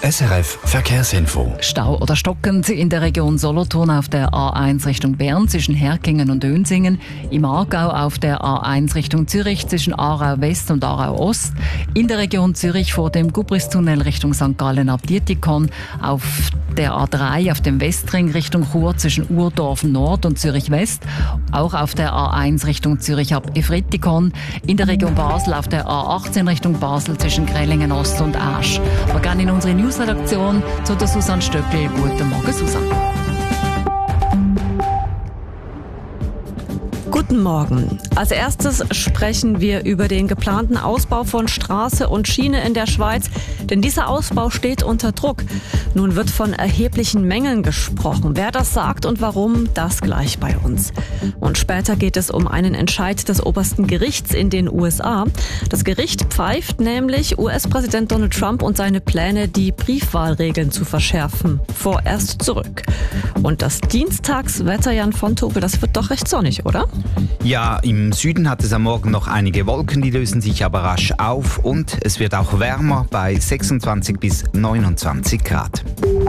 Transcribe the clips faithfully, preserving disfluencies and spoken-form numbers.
S R F Verkehrsinfo. Stau oder stockend in der Region Solothurn auf der A eins Richtung Bern zwischen Herkingen und Önsingen, im Aargau auf der A eins Richtung Zürich zwischen Aarau West und Aarau Ost, in der Region Zürich vor dem Gubristunnel Richtung Sankt Gallen ab Dietikon, auf der A drei auf dem Westring Richtung Chur zwischen Urdorf Nord und Zürich West, auch auf der A eins Richtung Zürich ab Efretikon, in der Region Basel auf der A achtzehn Richtung Basel zwischen Grellingen Ost und Asch. Wir gehen in unsere Newsredaktion zu der Susanne Stöckli. Guten Morgen, Susanne. Guten Morgen. Als erstes sprechen wir über den geplanten Ausbau von Straße und Schiene in der Schweiz, denn dieser Ausbau steht unter Druck. Nun wird von erheblichen Mängeln gesprochen. Wer das sagt und warum, das gleich bei uns. Und später geht es um einen Entscheid des obersten Gerichts in den U S A. Das Gericht pfeift nämlich U S-Präsident Donald Trump und seine Pläne, die Briefwahlregeln zu verschärfen, vorerst zurück. Und das Dienstagswetter, Jan von Tobel, das wird doch recht sonnig, oder? Ja, im Süden hat es am Morgen noch einige Wolken, die lösen sich aber rasch auf und es wird auch wärmer bei sechsundzwanzig bis neunundzwanzig Grad.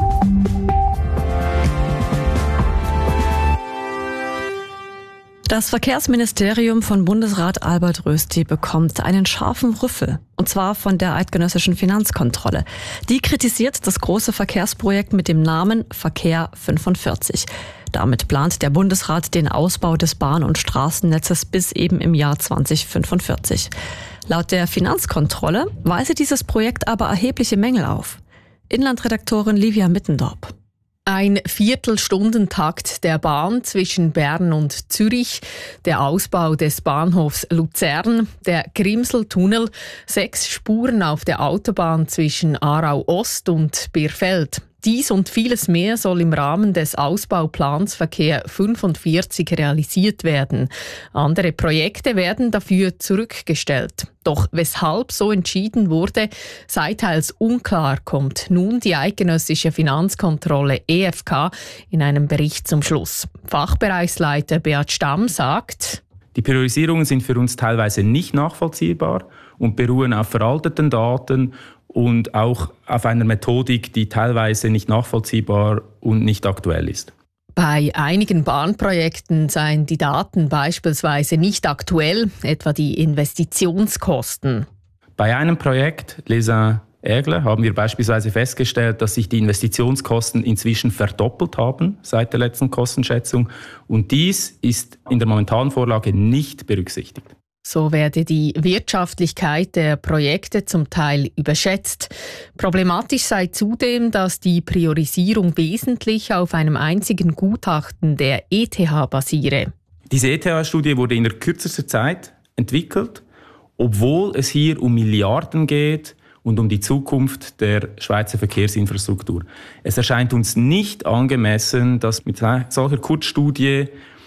Das Verkehrsministerium von Bundesrat Albert Rösti bekommt einen scharfen Rüffel, und zwar von der eidgenössischen Finanzkontrolle. Die kritisiert das große Verkehrsprojekt mit dem Namen Verkehr fünfundvierzig. Damit plant der Bundesrat den Ausbau des Bahn- und Straßennetzes bis eben im Jahr zweitausendfünfundvierzig. Laut der Finanzkontrolle weise dieses Projekt aber erhebliche Mängel auf. Inlandredaktorin Livia Mittendorp. Ein Viertelstundentakt der Bahn zwischen Bern und Zürich, der Ausbau des Bahnhofs Luzern, der Grimseltunnel, sechs Spuren auf der Autobahn zwischen Aarau Ost und Birfeld. Dies und vieles mehr soll im Rahmen des Ausbauplans Verkehr fünfundvierzig realisiert werden. Andere Projekte werden dafür zurückgestellt. Doch weshalb so entschieden wurde, sei teils unklar, kommt nun die eidgenössische Finanzkontrolle E F K in einem Bericht zum Schluss. Fachbereichsleiter Beat Stamm sagt: Die Priorisierungen sind für uns teilweise nicht nachvollziehbar und beruhen auf veralteten Daten und auch auf einer Methodik, die teilweise nicht nachvollziehbar und nicht aktuell ist. Bei einigen Bahnprojekten seien die Daten beispielsweise nicht aktuell, etwa die Investitionskosten. Bei einem Projekt, Les Uns-Aigle, haben wir beispielsweise festgestellt, dass sich die Investitionskosten inzwischen verdoppelt haben seit der letzten Kostenschätzung. Und dies ist in der momentanen Vorlage nicht berücksichtigt. So werde die Wirtschaftlichkeit der Projekte zum Teil überschätzt. Problematisch sei zudem, dass die Priorisierung wesentlich auf einem einzigen Gutachten der E T H basiere. Diese E T H-Studie wurde in der kürzesten Zeit entwickelt, obwohl es hier um Milliarden geht und um die Zukunft der Schweizer Verkehrsinfrastruktur. Es erscheint uns nicht angemessen, dass mit solcher Kurzstudie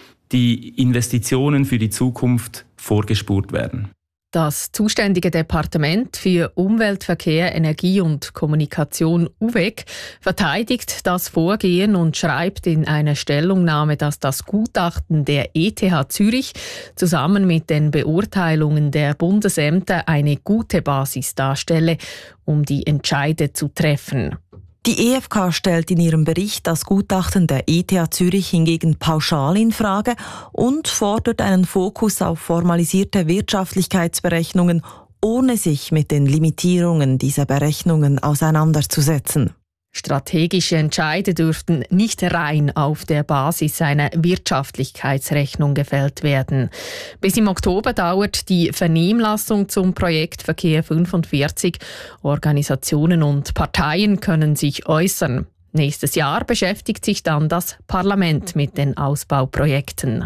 die Investitionen für die Zukunft vorgespurt werden. Das zuständige Departement für Umwelt, Verkehr, Energie und Kommunikation U W E C verteidigt das Vorgehen und schreibt in einer Stellungnahme, dass das Gutachten der E T H Zürich zusammen mit den Beurteilungen der Bundesämter eine gute Basis darstelle, um die Entscheide zu treffen. Die E F K stellt in ihrem Bericht das Gutachten der E T H Zürich hingegen pauschal in Frage und fordert einen Fokus auf formalisierte Wirtschaftlichkeitsberechnungen, ohne sich mit den Limitierungen dieser Berechnungen auseinanderzusetzen. Strategische Entscheide dürften nicht rein auf der Basis einer Wirtschaftlichkeitsrechnung gefällt werden. Bis im Oktober dauert die Vernehmlassung zum Projekt Verkehr fünfundvierzig. Organisationen und Parteien können sich äußern. Nächstes Jahr beschäftigt sich dann das Parlament mit den Ausbauprojekten.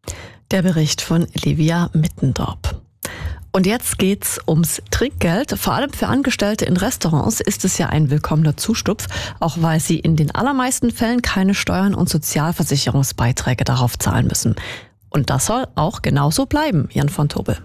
Der Bericht von Livia Mittendorp. Und jetzt geht's ums Trinkgeld. Vor allem für Angestellte in Restaurants ist es ja ein willkommener Zustupf, auch weil sie in den allermeisten Fällen keine Steuern und Sozialversicherungsbeiträge darauf zahlen müssen. Und das soll auch genauso bleiben, Jan von Tobel.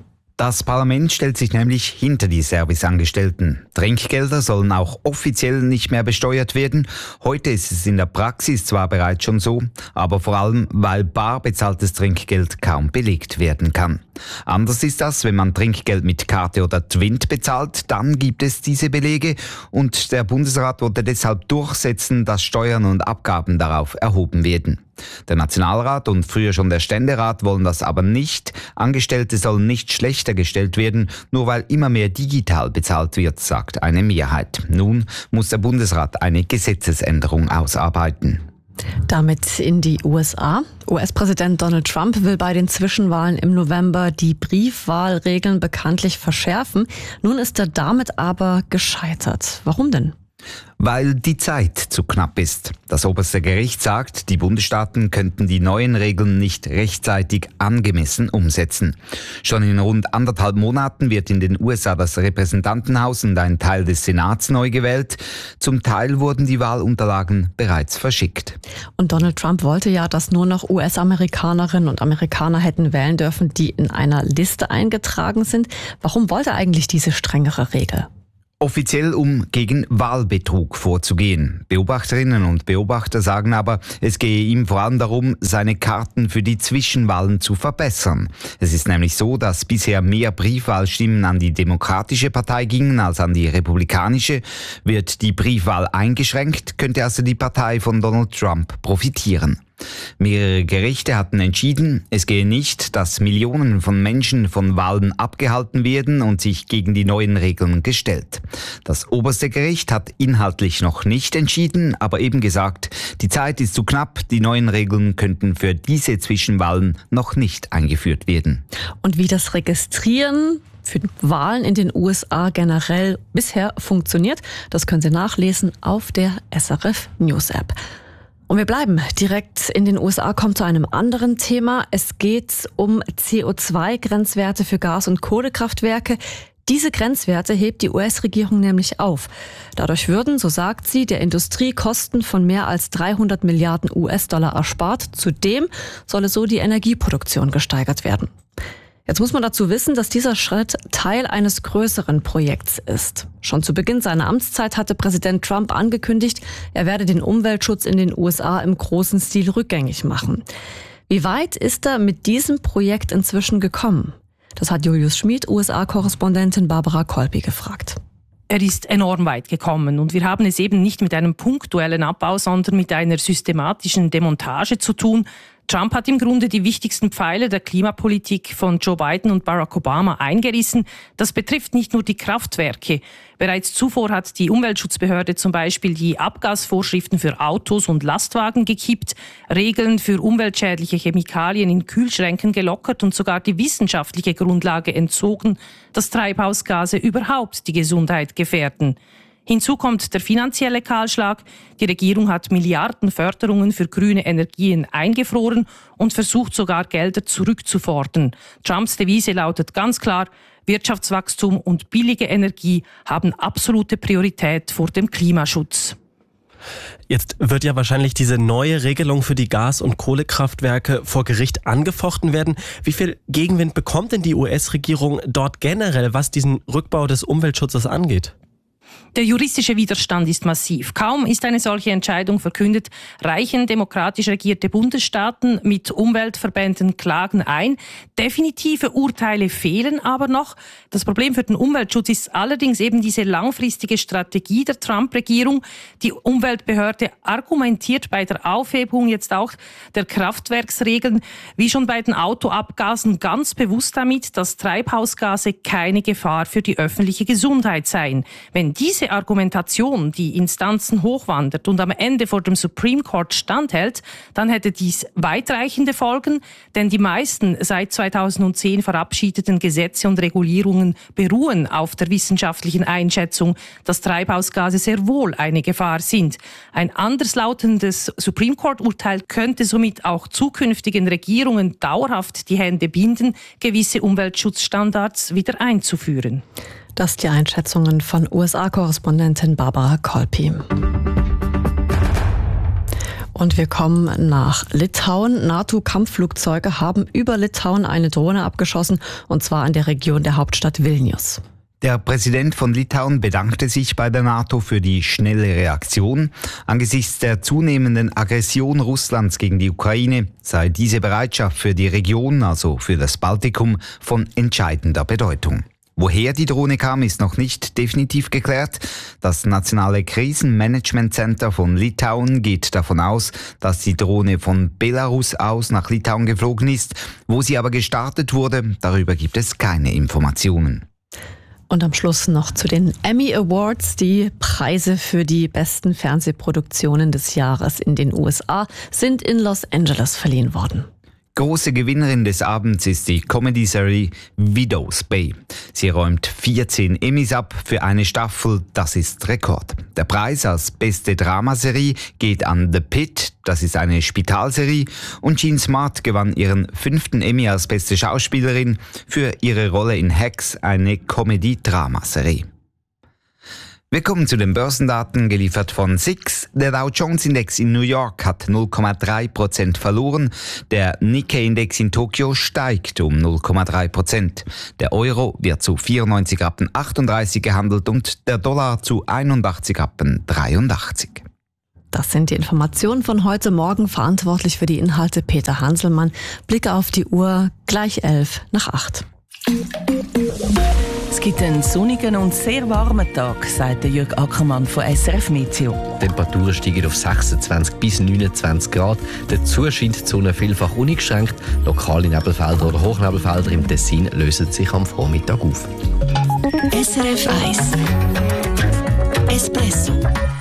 Das Parlament stellt sich nämlich hinter die Serviceangestellten. Trinkgelder sollen auch offiziell nicht mehr besteuert werden. Heute ist es in der Praxis zwar bereits schon so, aber vor allem, weil bar bezahltes Trinkgeld kaum belegt werden kann. Anders ist das, wenn man Trinkgeld mit Karte oder Twint bezahlt, dann gibt es diese Belege und der Bundesrat wollte deshalb durchsetzen, dass Steuern und Abgaben darauf erhoben werden. Der Nationalrat und früher schon der Ständerat wollen das aber nicht. Angestellte sollen nicht schlechter gestellt werden, nur weil immer mehr digital bezahlt wird, sagt eine Mehrheit. Nun muss der Bundesrat eine Gesetzesänderung ausarbeiten. Damit in die U S A. U S-Präsident Donald Trump will bei den Zwischenwahlen im November die Briefwahlregeln bekanntlich verschärfen. Nun ist er damit aber gescheitert. Warum denn? Weil die Zeit zu knapp ist. Das oberste Gericht sagt, die Bundesstaaten könnten die neuen Regeln nicht rechtzeitig angemessen umsetzen. Schon in rund anderthalb Monaten wird in den U S A das Repräsentantenhaus und ein Teil des Senats neu gewählt. Zum Teil wurden die Wahlunterlagen bereits verschickt. Und Donald Trump wollte ja, dass nur noch U S-Amerikanerinnen und Amerikaner hätten wählen dürfen, die in einer Liste eingetragen sind. Warum wollte er eigentlich diese strengere Regel? Offiziell, um gegen Wahlbetrug vorzugehen. Beobachterinnen und Beobachter sagen aber, es gehe ihm vor allem darum, seine Karten für die Zwischenwahlen zu verbessern. Es ist nämlich so, dass bisher mehr Briefwahlstimmen an die Demokratische Partei gingen als an die Republikanische. Wird die Briefwahl eingeschränkt, könnte also die Partei von Donald Trump profitieren. Mehrere Gerichte hatten entschieden, es gehe nicht, dass Millionen von Menschen von Wahlen abgehalten werden und sich gegen die neuen Regeln gestellt. Das oberste Gericht hat inhaltlich noch nicht entschieden, aber eben gesagt, die Zeit ist zu knapp, die neuen Regeln könnten für diese Zwischenwahlen noch nicht eingeführt werden. Und wie das Registrieren für Wahlen in den U S A generell bisher funktioniert, das können Sie nachlesen auf der S R F News App. Und wir bleiben direkt in den U S A, kommen zu einem anderen Thema. Es geht um C O zwei Grenzwerte für Gas- und Kohlekraftwerke. Diese Grenzwerte hebt die U S-Regierung nämlich auf. Dadurch würden, so sagt sie, der Industrie Kosten von mehr als dreihundert Milliarden U S-Dollar erspart. Zudem solle so die Energieproduktion gesteigert werden. Jetzt muss man dazu wissen, dass dieser Schritt Teil eines größeren Projekts ist. Schon zu Beginn seiner Amtszeit hatte Präsident Trump angekündigt, er werde den Umweltschutz in den U S A im großen Stil rückgängig machen. Wie weit ist er mit diesem Projekt inzwischen gekommen? Das hat Julius Schmid, U S A-Korrespondentin Barbara Kolpi gefragt. Er ist enorm weit gekommen und wir haben es eben nicht mit einem punktuellen Abbau, sondern mit einer systematischen Demontage zu tun. Trump hat im Grunde die wichtigsten Pfeiler der Klimapolitik von Joe Biden und Barack Obama eingerissen. Das betrifft nicht nur die Kraftwerke. Bereits zuvor hat die Umweltschutzbehörde zum Beispiel die Abgasvorschriften für Autos und Lastwagen gekippt, Regeln für umweltschädliche Chemikalien in Kühlschränken gelockert und sogar die wissenschaftliche Grundlage entzogen, dass Treibhausgase überhaupt die Gesundheit gefährden. Hinzu kommt der finanzielle Kahlschlag. Die Regierung hat Milliarden Förderungen für grüne Energien eingefroren und versucht sogar Gelder zurückzufordern. Trumps Devise lautet ganz klar, Wirtschaftswachstum und billige Energie haben absolute Priorität vor dem Klimaschutz. Jetzt wird ja wahrscheinlich diese neue Regelung für die Gas- und Kohlekraftwerke vor Gericht angefochten werden. Wie viel Gegenwind bekommt denn die U S-Regierung dort generell, was diesen Rückbau des Umweltschutzes angeht? Der juristische Widerstand ist massiv. Kaum ist eine solche Entscheidung verkündet, reichen demokratisch regierte Bundesstaaten mit Umweltverbänden Klagen ein. Definitive Urteile fehlen aber noch. Das Problem für den Umweltschutz ist allerdings eben diese langfristige Strategie der Trump-Regierung. Die Umweltbehörde argumentiert bei der Aufhebung jetzt auch der Kraftwerksregeln, wie schon bei den Autoabgasen, ganz bewusst damit, dass Treibhausgase keine Gefahr für die öffentliche Gesundheit seien. Wenn diese Argumentation die Instanzen hochwandert und am Ende vor dem Supreme Court standhält, dann hätte dies weitreichende Folgen, denn die meisten seit zweitausendzehn verabschiedeten Gesetze und Regulierungen beruhen auf der wissenschaftlichen Einschätzung, dass Treibhausgase sehr wohl eine Gefahr sind. Ein anderslautendes Supreme Court-Urteil könnte somit auch zukünftigen Regierungen dauerhaft die Hände binden, gewisse Umweltschutzstandards wieder einzuführen. Das die Einschätzungen von U S A-Korrespondentin Barbara Kolpi. Und wir kommen nach Litauen. NATO-Kampfflugzeuge haben über Litauen eine Drohne abgeschossen, und zwar in der Region der Hauptstadt Vilnius. Der Präsident von Litauen bedankte sich bei der NATO für die schnelle Reaktion. Angesichts der zunehmenden Aggression Russlands gegen die Ukraine sei diese Bereitschaft für die Region, also für das Baltikum, von entscheidender Bedeutung. Woher die Drohne kam, ist noch nicht definitiv geklärt. Das Nationale Krisenmanagement Center von Litauen geht davon aus, dass die Drohne von Belarus aus nach Litauen geflogen ist. Wo sie aber gestartet wurde, darüber gibt es keine Informationen. Und am Schluss noch zu den Emmy Awards. Die Preise für die besten Fernsehproduktionen des Jahres in den U S A sind in Los Angeles verliehen worden. Große Gewinnerin des Abends ist die Comedy-Serie Widow's Bay. Sie räumt vierzehn Emmys ab für eine Staffel, das ist Rekord. Der Preis als beste Dramaserie geht an The Pitt, das ist eine Spitalserie, und Jean Smart gewann ihren fünften Emmy als beste Schauspielerin für ihre Rolle in Hacks, eine Comedy-Dramaserie. Wir kommen zu den Börsendaten, geliefert von S I X. Der Dow Jones Index in New York hat null Komma drei Prozent verloren. Der Nikkei Index in Tokio steigt um null Komma drei Prozent. Der Euro wird zu vierundneunzig Komma achtunddreißig gehandelt und der Dollar zu einundachtzig Komma dreiundachtzig. Das sind die Informationen von heute Morgen. Verantwortlich für die Inhalte Peter Hanselmann. Blicke auf die Uhr, gleich elf nach acht. Es gibt einen sonnigen und sehr warmen Tag, sagt Jörg Ackermann von S R F Meteo. Die Temperaturen steigen auf sechsundzwanzig bis neunundzwanzig Grad. Dazu scheint die Sonne vielfach uneingeschränkt. Lokale Nebelfelder oder Hochnebelfelder im Tessin lösen sich am Vormittag auf. S R F eins Espresso.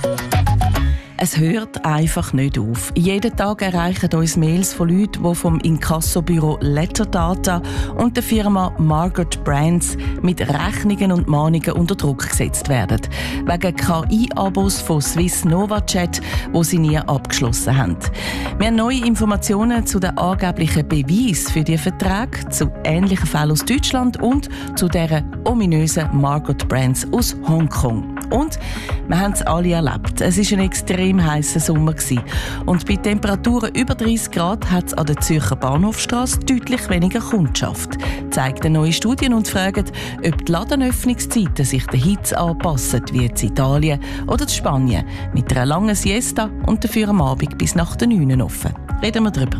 Es hört einfach nicht auf. Jeden Tag erreichen uns Mails von Leuten, die vom Inkassobüro Letterdata und der Firma Margot Brands mit Rechnungen und Mahnungen unter Druck gesetzt werden. Wegen K I-Abos von Swiss NovaChat, die sie nie abgeschlossen haben. Wir haben neue Informationen zu den angeblichen Beweisen für die Verträge, zu ähnlichen Fällen aus Deutschland und zu dieser ominösen Margot Brands aus Hongkong. Und wir haben es alle erlebt. Es war ein extrem heißer Sommer und bei Temperaturen über dreißig Grad hat es an der Zürcher Bahnhofstrasse deutlich weniger Kundschaft. Zeigt eine neue Studie und fragt, ob die Ladenöffnungszeiten sich der Hitze anpassen, wie in Italien oder in Spanien, mit einer langen Siesta und dafür am Abend bis nach den neun offen. Reden wir drüber.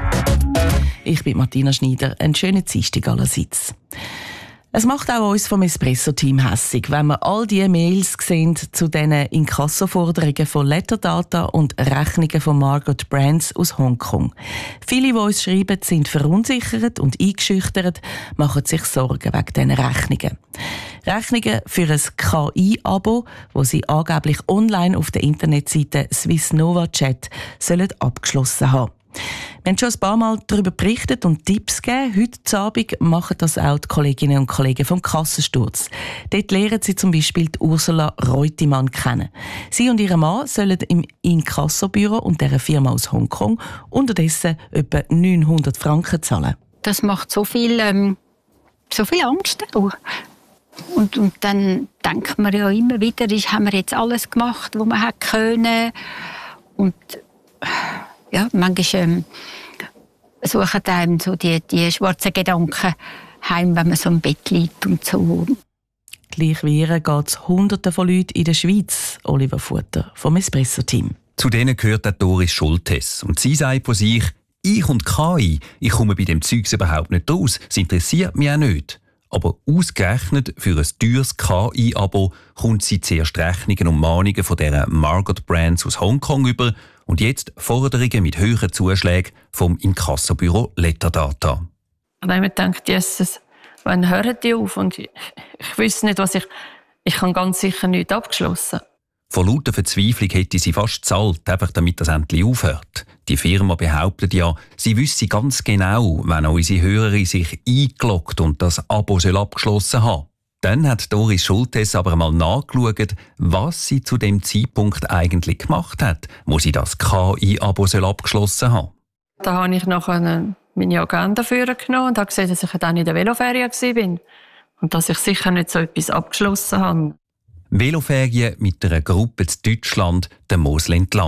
Ich bin Martina Schneider. Einen schönen Dienstag allerseits. Es macht auch uns vom Espresso-Team hässig, wenn wir all die Mails sehen zu diesen Inkassoforderungen von Letterdata und Rechnungen von Margot Brands aus Hongkong. Viele, die uns schreiben, sind verunsichert und eingeschüchtert, machen sich Sorgen wegen diesen Rechnungen. Rechnungen für ein K I-Abo, das sie angeblich online auf der Internetseite Swiss NovaChat sollen abgeschlossen haben. Wir haben schon ein paar Mal darüber berichtet und Tipps gegeben. Heute Abend machen das auch die Kolleginnen und Kollegen vom Kassensturz. Dort lernen sie zum Beispiel die Ursula Reutemann kennen. Sie und ihr Mann sollen im Inkassobüro und dieser Firma aus Hongkong unterdessen etwa neunhundert Franken zahlen. Das macht so viel, ähm, so viel Angst auch. Und, und dann denkt man ja immer wieder, haben wir jetzt alles gemacht, was man hätte können. Und ja, manchmal ähm, suchen einem so die, die schwarzen Gedanken heim, wenn man so im Bett liegt und so. Gleich wie ihr geht es Hunderten von Leuten in der Schweiz, Oliver Futter vom Espresso-Team. Zu denen gehört auch Doris Schultes. Und sie sagt von sich, ich und K I, ich komme bei dem Zeugs überhaupt nicht raus. Es interessiert mich auch nicht. Aber ausgerechnet für ein teures K I-Abo kommt sie zuerst Rechnungen und Mahnungen von dieser Margot Brands aus Hongkong über und jetzt Forderungen mit höheren Zuschlägen vom Inkassobüro Letterdata. Und dann habe ich gedacht, Jesus, wann hören die auf? Und ich, ich wüsste nicht, was ich... Ich habe ganz sicher nichts abgeschlossen. Vor lauter Verzweiflung hätte sie fast gezahlt, einfach damit das endlich aufhört. Die Firma behauptet ja, sie wüsste ganz genau, wenn unsere Hörerin sich eingeloggt und das Abo soll abgeschlossen haben. Dann hat Doris Schultes aber mal nachgeschaut, was sie zu dem Zeitpunkt eigentlich gemacht hat, wo sie das K I-Abo soll abgeschlossen haben. Da habe ich nachher meine Agenda vorgenommen und habe gesehen, dass ich dann in der Veloferien war und dass ich sicher nicht so etwas abgeschlossen habe. Veloferien mit einer Gruppe in Deutschland, der Mosel entlang.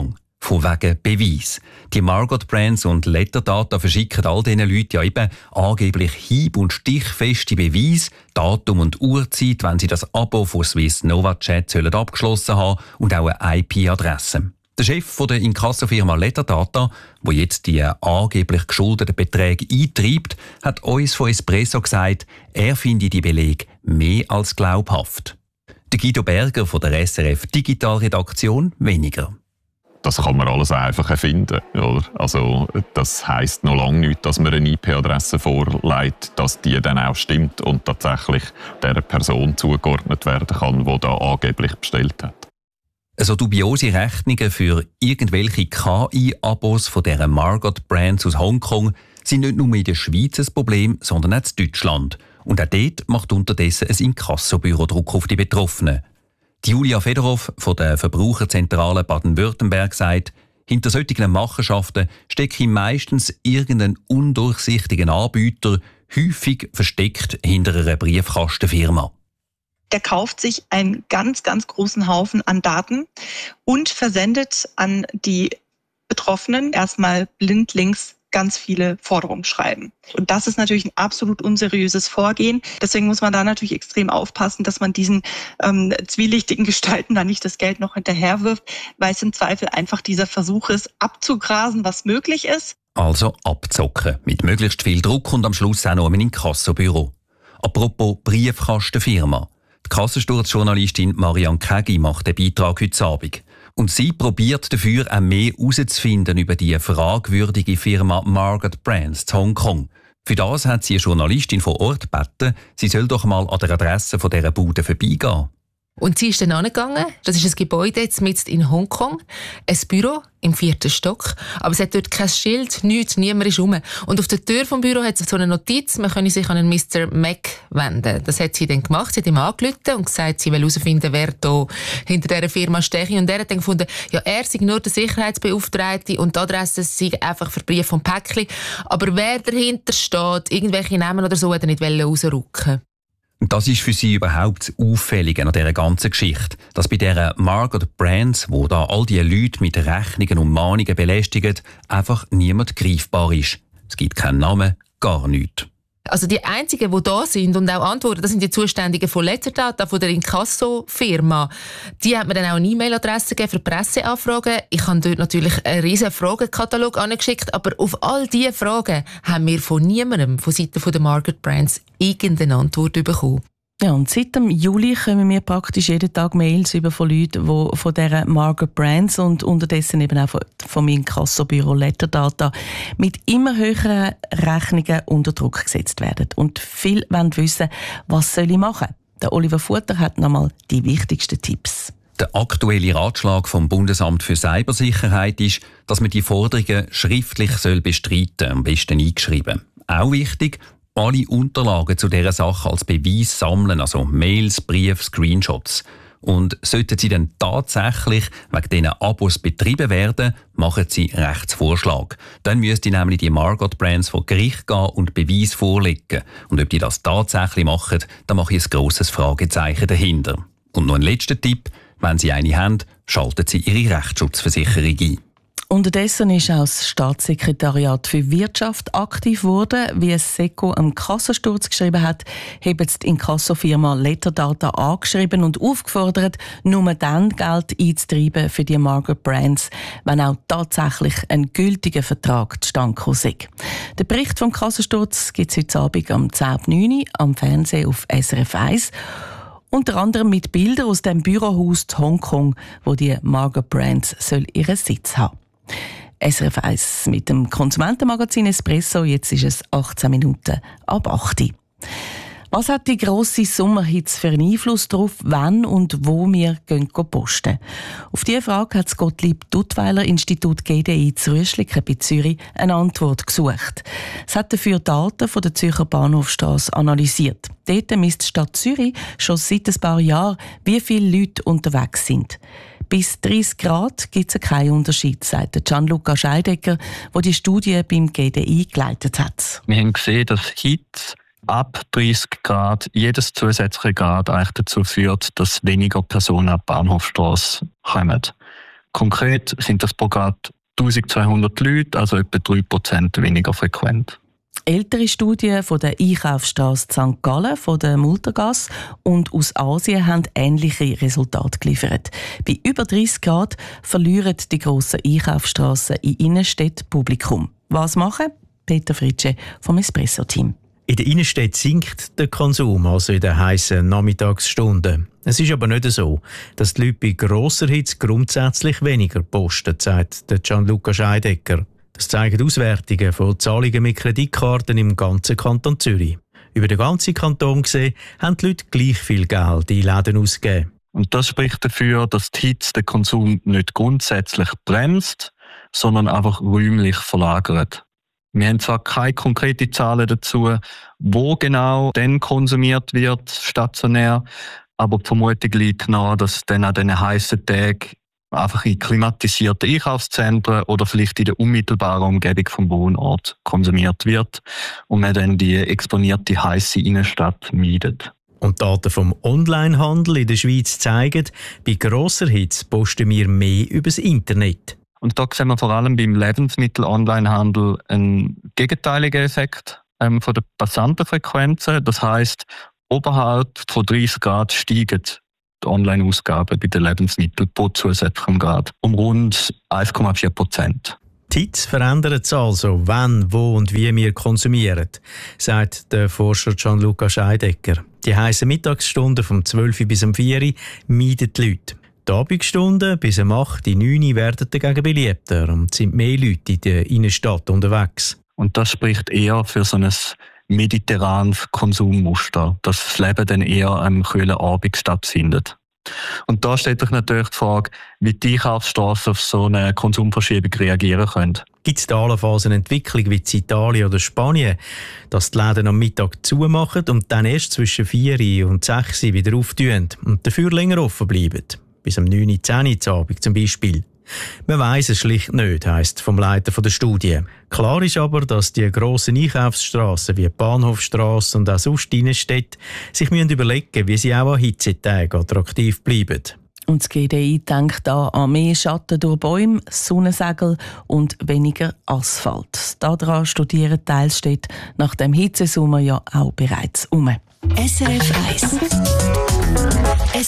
Von wegen Beweis. Die Margot Brands und Letterdata verschicken all diesen Leuten ja eben angeblich hieb- und stichfeste Beweise, Datum und Uhrzeit, wenn sie das Abo von Swiss NovaChat sollen abgeschlossen haben und auch eine I P-Adresse. Der Chef von der Inkassofirma Letterdata, wo jetzt die angeblich geschuldeten Beträge eintreibt, hat uns von Espresso gesagt, er finde die Belege mehr als glaubhaft. Der Guido Berger von der S R F Digitalredaktion weniger. Das kann man alles einfach erfinden. Oder? Also, das heisst noch lange nicht, dass man eine I P-Adresse vorlegt, dass die dann auch stimmt und tatsächlich der Person zugeordnet werden kann, die da angeblich bestellt hat. Also dubiose Rechnungen für irgendwelche K I-Abos von dieser Margot Brands aus Hongkong sind nicht nur in der Schweiz ein Problem, sondern auch in Deutschland. Und auch dort macht unterdessen ein Inkassobüro Druck auf die Betroffenen. Die Julia Fedorov von der Verbraucherzentrale Baden-Württemberg sagt, hinter solchen Machenschaften stecke meistens irgendein undurchsichtiger Anbieter, häufig versteckt hinter einer Briefkastenfirma. Der kauft sich einen ganz, ganz großen Haufen an Daten und versendet an die Betroffenen erstmal blindlings ganz viele Forderungen schreiben. Und das ist natürlich ein absolut unseriöses Vorgehen. Deswegen muss man da natürlich extrem aufpassen, dass man diesen ähm, zwielichtigen Gestalten da nicht das Geld noch hinterherwirft, weil es im Zweifel einfach dieser Versuch ist, abzugrasen, was möglich ist. Also abzocken, mit möglichst viel Druck und am Schluss auch noch ein Inkassobüro. Apropos Briefkastenfirma. Die Kassensturzjournalistin Marianne Kegi macht den Beitrag heute Abend. Und sie probiert dafür auch mehr herauszufinden über die fragwürdige Firma Margot Brands in Hongkong. Für das hat sie eine Journalistin vor Ort gebeten, sie soll doch mal an der Adresse von dieser Bude vorbeigehen. Und sie ist dann angegangen. Das ist ein Gebäude jetzt mitten in Hongkong. Ein Büro im vierten Stock. Aber es hat dort kein Schild, nichts, niemand ist rum. Und auf der Tür vom Büro hat es so eine Notiz, man könne sich an einen Mister Mac wenden. Das hat sie dann gemacht. Sie hat ihm angerufen und gesagt, sie will herausfinden, wer da hinter dieser Firma stehe. Und er hat dann gefunden, ja, er sei nur der Sicherheitsbeauftragte und die Adresse sei einfach für Brief vom Päckchen. Aber wer dahinter steht, irgendwelche Namen oder so, hat er nicht rausrücken. Und das ist für sie überhaupt das Auffällige an dieser ganzen Geschichte. Dass bei dieser Margot Brands, wo da all die Leute mit Rechnungen und Mahnungen belästigen, einfach niemand greifbar ist. Es gibt keinen Namen, gar nichts. Also die einzigen, die da sind und auch antworten, das sind die Zuständigen von Letterdata, von der Inkasso-Firma. Die hat mir dann auch eine E-Mail-Adresse gegeben für Presseanfragen. Ich habe dort natürlich einen riesen Fragenkatalog angeschickt, aber auf all diese Fragen haben wir von niemandem von Seiten der Margot Brands irgendeine Antwort bekommen. Ja, und seit dem Juli kommen wir praktisch jeden Tag Mails über von Leuten, die von dieser Margot Brands und unterdessen eben auch vom Inkassobüro Letterdata mit immer höheren Rechnungen unter Druck gesetzt werden. Und viele wollen wissen, was soll ich machen? Der Oliver Futter hat nochmal die wichtigsten Tipps. Der aktuelle Ratschlag vom Bundesamt für Cybersicherheit ist, dass man die Forderungen schriftlich soll bestreiten, am besten eingeschrieben. Auch wichtig, alle Unterlagen zu dieser Sache als Beweis sammeln, also Mails, Briefe, Screenshots. Und sollten sie dann tatsächlich wegen diesen Abos betrieben werden, machen sie Rechtsvorschlag. Dann müsste nämlich die Margot Brands vor Gericht gehen und Beweis vorlegen. Und ob die das tatsächlich machen, da mache ich ein grosses Fragezeichen dahinter. Und noch ein letzter Tipp: Wenn Sie eine haben, schalten Sie Ihre Rechtsschutzversicherung ein. Unterdessen ist auch das Staatssekretariat für Wirtschaft aktiv geworden. Wie es SECO am Kassensturz geschrieben hat, haben die Inkassofirma Letterdata angeschrieben und aufgefordert, nur dann Geld einzutreiben für die Margot Brands, wenn auch tatsächlich ein gültiger Vertrag zustande gekommen sei. Den Bericht vom Kassensturz gibt es heute Abend um zehn Uhr neun am Fernsehen auf S R F eins. Unter anderem mit Bildern aus dem Bürohaus in Hongkong, wo die Margot Brands soll ihren Sitz haben. S R F eins mit dem Konsumentenmagazin Espresso. Jetzt ist es achtzehn Minuten ab acht Uhr. Was hat die grosse Sommerhitze für einen Einfluss darauf, wann und wo wir gehen posten? Auf diese Frage hat das Gottlieb-Duttweiler-Institut G D I zu Rüschliken bei Zürich eine Antwort gesucht. Es hat dafür Daten von der Zürcher Bahnhofstrasse analysiert. Dort misst die Stadt Zürich schon seit ein paar Jahren, wie viele Leute unterwegs sind. Bis dreißig Grad gibt es keinen Unterschied, sagt Gianluca Scheidecker, der die Studie beim G D I geleitet hat. Wir haben gesehen, dass Hitze ab dreißig Grad jedes zusätzliche Grad eigentlich dazu führt, dass weniger Personen an die Bahnhofstrasse kommen. Konkret sind das pro Grad eintausendzweihundert Leute, also etwa drei Prozent weniger frequent. Ältere Studien von der Einkaufsstrasse Sankt Gallen, von der Multergasse und aus Asien haben ähnliche Resultate geliefert. Bei über dreißig Grad verlieren die grossen Einkaufsstrassen in Innenstädten Publikum. Was machen? Peter Fritsche vom Espresso-Team. In der Innenstadt sinkt der Konsum, also in den heissen Nachmittagsstunden. Es ist aber nicht so, dass die Leute bei grosser Hitze grundsätzlich weniger posten, sagt der Gianluca Scheidecker. Das zeigen Auswertungen von Zahlungen mit Kreditkarten im ganzen Kanton Zürich. Über den ganzen Kanton gesehen haben die Leute gleich viel Geld in Läden ausgegeben. Und das spricht dafür, dass die Hitze den Konsum nicht grundsätzlich bremst, sondern einfach räumlich verlagert. Wir haben zwar keine konkreten Zahlen dazu, wo genau denn konsumiert wird, stationär, aber die Vermutung liegt nahe, dass dann an diesen heissen Tagen einfach in klimatisierten Einkaufszentren oder vielleicht in der unmittelbaren Umgebung vom Wohnort konsumiert wird und man dann die exponierte heisse Innenstadt meidet. Und Daten vom Onlinehandel in der Schweiz zeigen, bei grosser Hitze posten wir mehr übers Internet. Und da sehen wir vor allem beim Lebensmittel-Onlinehandel einen gegenteiligen Effekt ähm, von den Passantenfrequenzen. Das heisst, oberhalb von dreißig Grad steigen die Online-Ausgaben bei den Lebensmitteln pro zusätzlichem Grad um rund eins Komma vier Prozent. Die Hitze verändert es also, wann, wo und wie wir konsumieren, sagt der Forscher Gianluca Scheidecker. Die heissen Mittagsstunden vom zwölf bis um vier Uhr meiden die Leute. Die Abendstunden bis um acht, neun Uhr werden dagegen beliebter und sind mehr Leute in der Innenstadt unterwegs. Und das spricht eher für so ein mediterranes Konsummuster, dass das Leben dann eher am kühlen Abend stattfindet. Und da stellt sich natürlich die Frage, wie die Einkaufsstrassen auf so eine Konsumverschiebung reagieren können. Gibt es da allenfalls eine Entwicklung wie in Italien oder Spanien, dass die Läden am Mittag zumachen und dann erst zwischen vier und sechs wieder auftun und dafür länger offen bleiben? Bis um neun, zehn Uhr Abend zum Beispiel. Man weiss es schlicht nicht, heisst vom Leiter der Studie. Klar ist aber, dass die grossen Einkaufsstrassen wie die Bahnhofstrasse und auch sonst Innenstädte sich überlegen müssen, wie sie auch an Hitzetagen attraktiv bleiben. Und das G D I denkt da an mehr Schatten durch Bäume, Sonnensegel und weniger Asphalt. Daran studieren Teilstädte nach dem Hitzesommer ja auch bereits um. S R F eins